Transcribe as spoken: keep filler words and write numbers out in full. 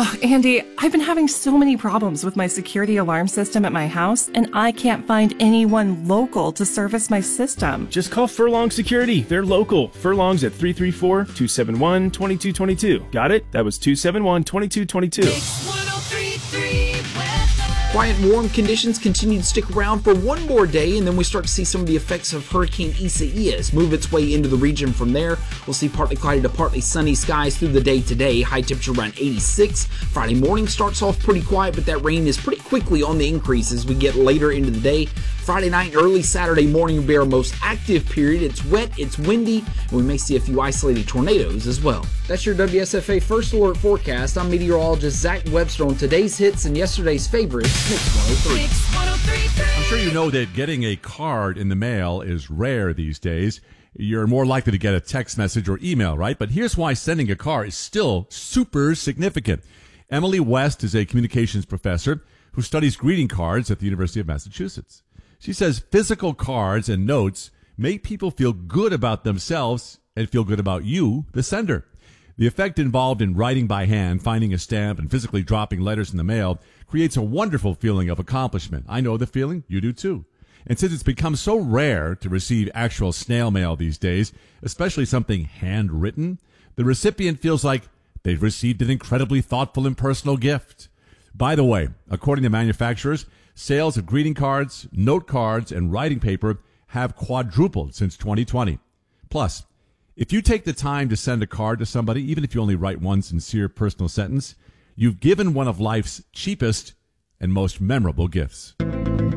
Oh, Andy, I've been having so many problems with my security alarm system at my house, and I can't find anyone local to service my system. Just call Furlong Security. They're local. Furlong's at three three four, two seven one, two two two two. Got it? That was two seven one, two two two two. Quiet and warm conditions continue to stick around for one more day, and then we start to see some of the effects of Hurricane Isaias move its way into the region from there. We'll see partly cloudy to partly sunny skies through the day today. High temperature around eighty-six. Friday morning starts off pretty quiet, but that rain is pretty quickly on the increase as we get later into the day. Friday night and early Saturday morning will be our most active period. It's wet, it's windy, and we may see a few isolated tornadoes as well. That's your W S F A First Alert forecast. I'm meteorologist Zach Webster on today's hits and yesterday's favorites, Mix one oh three. I'm sure you know that getting a card in the mail is rare these days. You're more likely to get a text message or email, right? But here's why sending a card is still super significant. Emily West is a communications professor who studies greeting cards at the University of Massachusetts. She says physical cards and notes make people feel good about themselves and feel good about you, the sender. The effect involved in writing by hand, finding a stamp, and physically dropping letters in the mail creates a wonderful feeling of accomplishment. I know the feeling. You do too. And since it's become so rare to receive actual snail mail these days, especially something handwritten, the recipient feels like they've received an incredibly thoughtful and personal gift. By the way, according to manufacturers, sales of greeting cards, note cards, and writing paper have quadrupled since twenty twenty. Plus, if you take the time to send a card to somebody, even if you only write one sincere personal sentence, you've given one of life's cheapest and most memorable gifts.